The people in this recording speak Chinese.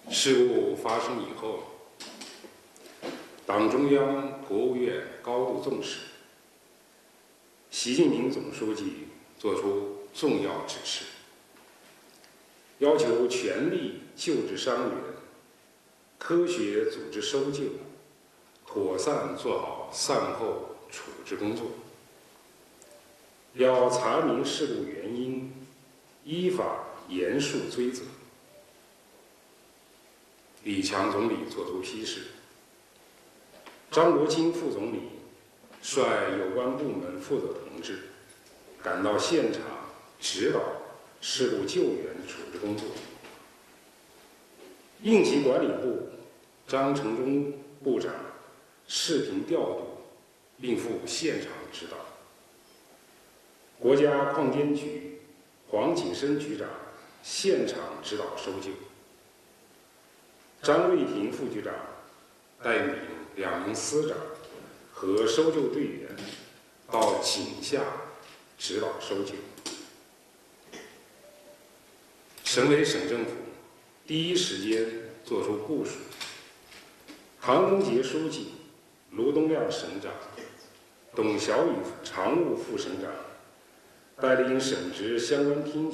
事故发生以后，党中央、国务院高度重视，习近平总书记作出重要指示，要求全力救治伤员，科学组织搜救，妥善做好善后处置工作。要查明事故原因，依法严肃追责。李强总理作出批示，张国清副总理率有关部门负责同志赶到现场指导事故救援处置工作。应急管理部张成忠部长视频调度，并赴现场指导。国家矿监局黄景生局长现场指导搜救。张瑞平副局长带领2名司长和搜救队员到井下指导搜救。省委省政府第一时间作出部署，唐公杰书记、卢东亮省长、董晓宇常务副省长带领省直相关厅